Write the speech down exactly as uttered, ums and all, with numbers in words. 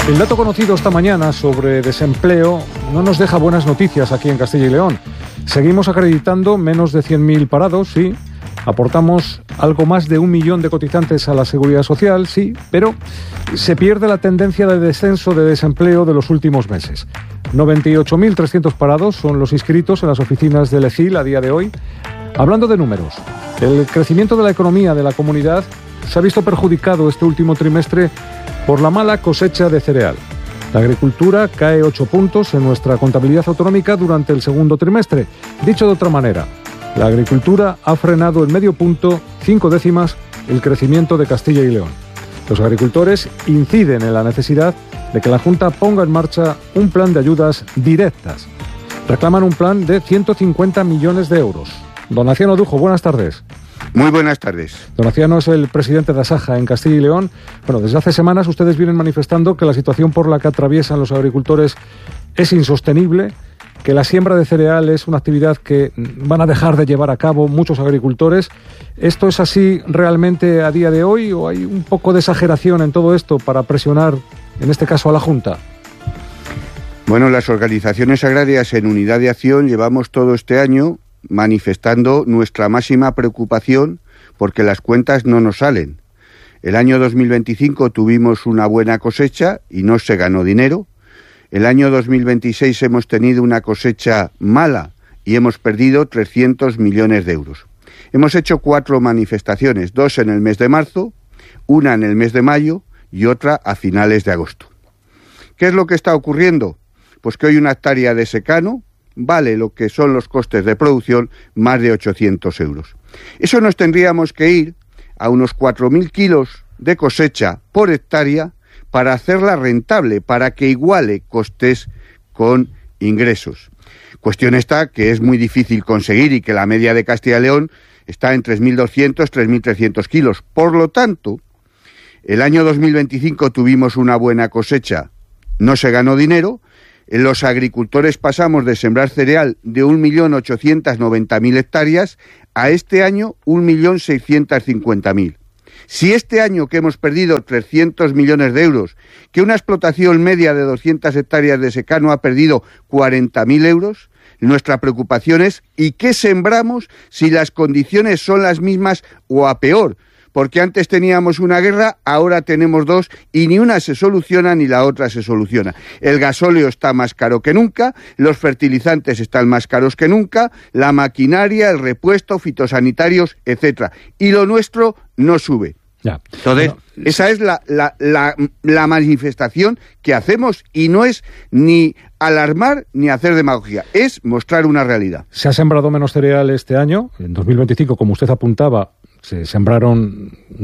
El dato conocido esta mañana sobre desempleo no nos deja buenas noticias aquí en Castilla y León. Seguimos acreditando menos de cien mil parados, sí. Aportamos algo más de un millón de cotizantes a la Seguridad Social, sí, pero se pierde la tendencia de descenso de desempleo de los últimos meses. noventa y ocho mil trescientos parados son los inscritos en las oficinas del E G I L a día de hoy. Hablando de números, el crecimiento de la economía de la comunidad se ha visto perjudicado este último trimestre por la mala cosecha de cereal. La agricultura cae ocho puntos en nuestra contabilidad autonómica durante el segundo trimestre. Dicho de otra manera, la agricultura ha frenado en medio punto, cinco décimas, el crecimiento de Castilla y León. Los agricultores inciden en la necesidad de que la Junta ponga en marcha un plan de ayudas directas. Reclaman un plan de ciento cincuenta millones de euros. Don Aciano Dujo, buenas tardes. Muy buenas tardes. Don Aciano es el presidente de Asaja en Castilla y León. Bueno, desde hace semanas ustedes vienen manifestando que la situación por la que atraviesan los agricultores es insostenible, que la siembra de cereal es una actividad que van a dejar de llevar a cabo muchos agricultores. ¿Esto es así realmente a día de hoy o hay un poco de exageración en todo esto para presionar, en este caso, a la Junta? Bueno, las organizaciones agrarias en unidad de acción llevamos todo este año manifestando nuestra máxima preocupación porque las cuentas no nos salen. El año dos mil veinticinco tuvimos una buena cosecha y no se ganó dinero. El año dos mil veintiséis hemos tenido una cosecha mala y hemos perdido trescientos millones de euros. Hemos hecho cuatro manifestaciones, dos en el mes de marzo, una en el mes de mayo y otra a finales de agosto. ¿Qué es lo que está ocurriendo? Pues que hoy una hectárea de secano vale lo que son los costes de producción, más de ochocientos euros. Eso nos tendríamos que ir a unos cuatro mil kilos de cosecha por hectárea para hacerla rentable, para que iguale costes con ingresos. Cuestión está que es muy difícil conseguir y que la media de Castilla y León está en tres mil doscientos, tres mil trescientos kilos. Por lo tanto, el año dos mil veinticinco tuvimos una buena cosecha, no se ganó dinero. Los agricultores pasamos de sembrar cereal de un millón ochocientos noventa mil hectáreas a este año un millón seiscientos cincuenta mil. Si este año que hemos perdido trescientos millones de euros, que una explotación media de doscientas hectáreas de secano ha perdido cuarenta mil euros, nuestra preocupación es ¿y qué sembramos si las condiciones son las mismas o a peor? Porque antes teníamos una guerra, ahora tenemos dos y ni una se soluciona ni la otra se soluciona. El gasóleo está más caro que nunca, los fertilizantes están más caros que nunca, la maquinaria, el repuesto, fitosanitarios, etcétera. Y lo nuestro no sube. Ya. Entonces, bueno, esa es la, la, la, la manifestación que hacemos y no es ni alarmar ni hacer demagogia, es mostrar una realidad. Se ha sembrado menos cereal este año, en dos mil veinticinco, como usted apuntaba, se sembraron